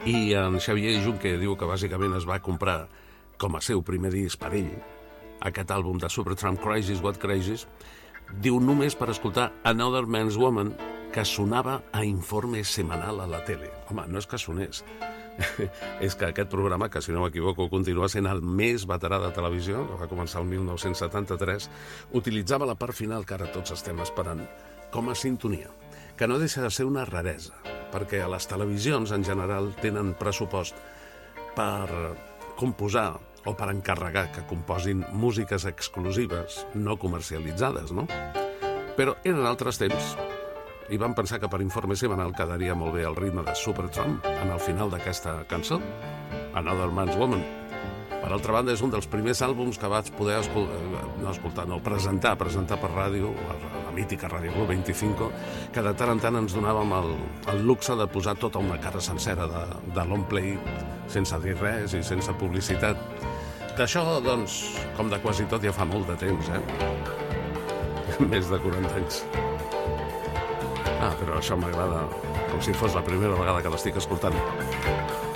I en Xavier Junque diu que bàsicament es va comprar com a seu primer disc per ell aquest àlbum de Supertramp, Crisis, What Crisis, diu només per escoltar Another Man's Woman, que sonava a informe semanal a la tele. Home, no és que sonés, és que aquest programa, que si no m'equivoco continua sent el més veterà de televisió, que va començar el 1973, utilitzava la part final que ara tots estem esperant com a sintonia, que no deixa de ser una raresa, perquè a les televisions en general tenen pressupost per composar o per encarregar que composin músiques exclusives no comercialitzades, no? Però eren altres temps i van pensar que per informe semanal quedaria molt bé el ritme de Supertramp en el final d'aquesta cançó, Another Man's Woman. Per altra banda, és un dels primers àlbums que vaig poder presentar per ràdio, la mítica Ràdio Club 25, que de tant en tant ens donàvem el luxe de posar tota una cara sencera de long play, sense dir res i sense publicitat. D'això, doncs, com de quasi tot, ja fa molt de temps, Més de 40 anys. Però això m'agrada com si fos la primera vegada que l'estic escoltant.